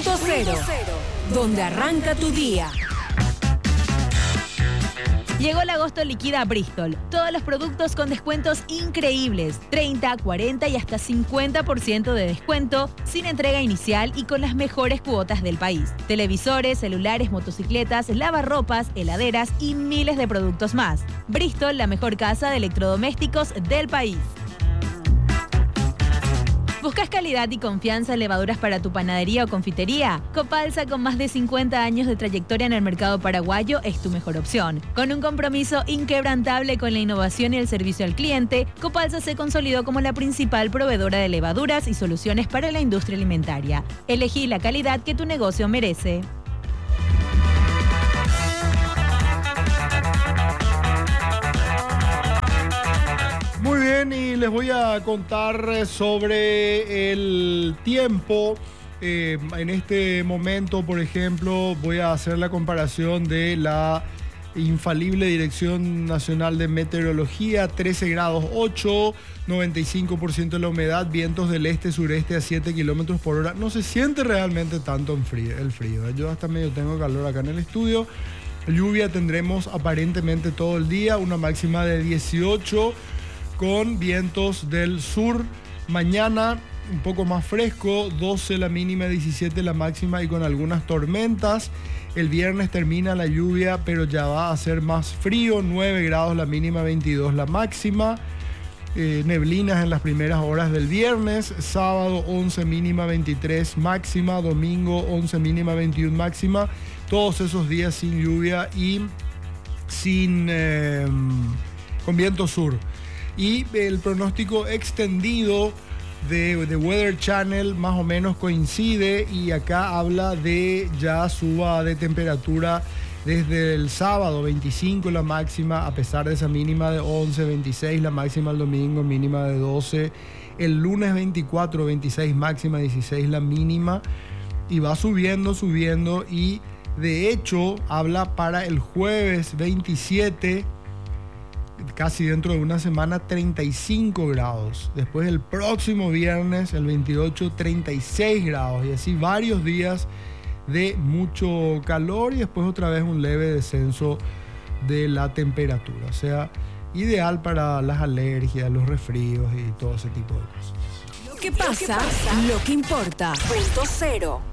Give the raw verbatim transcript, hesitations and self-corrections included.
Punto Cero, donde arranca tu día. Llegó el agosto liquida a Bristol. Todos los productos con descuentos increíbles. treinta, cuarenta y hasta cincuenta por ciento de descuento, sin entrega inicial y con las mejores cuotas del país. Televisores, celulares, motocicletas, lavarropas, heladeras y miles de productos más. Bristol, la mejor casa de electrodomésticos del país. ¿Buscas calidad y confianza en levaduras para tu panadería o confitería? Copalsa, con más de cincuenta años de trayectoria en el mercado paraguayo, es tu mejor opción. Con un compromiso inquebrantable con la innovación y el servicio al cliente, Copalsa se consolidó como la principal proveedora de levaduras y soluciones para la industria alimentaria. Elegí la calidad que tu negocio merece. Muy bien, y les voy a contar sobre el tiempo. Eh, en este momento, por ejemplo, voy a hacer la comparación de la infalible Dirección Nacional de Meteorología: trece grados ocho, noventa y cinco por ciento de la humedad, vientos del este-sureste a siete kilómetros por hora. No se siente realmente tanto en frío, el frío. Yo hasta medio tengo calor acá en el estudio. Lluvia tendremos aparentemente todo el día, una máxima de dieciocho, con vientos del sur. Mañana un poco más fresco, doce la mínima, diecisiete la máxima y con algunas tormentas. El viernes termina la lluvia, pero ya va a ser más frío, nueve grados la mínima, veintidós la máxima. Eh, neblinas en las primeras horas del viernes. Sábado once mínima, veintitrés máxima. Domingo once mínima, veintiuno máxima. Todos esos días sin lluvia y sin eh, con viento sur. Y el pronóstico extendido de, de Weather Channel más o menos coincide, y acá habla de ya suba de temperatura desde el sábado, veinticinco la máxima, a pesar de esa mínima de once, veintiséis la máxima el domingo, mínima de doce. El lunes veinticuatro, veintiséis máxima, dieciséis la mínima, y va subiendo, subiendo, y de hecho habla para el jueves veintisiete, casi dentro de una semana, treinta y cinco grados. Después el próximo viernes, el veintiocho, treinta y seis grados. Y así varios días de mucho calor y después otra vez un leve descenso de la temperatura. O sea, ideal para las alergias, los resfríos y todo ese tipo de cosas. Lo que pasa, lo que importa. Punto Cero.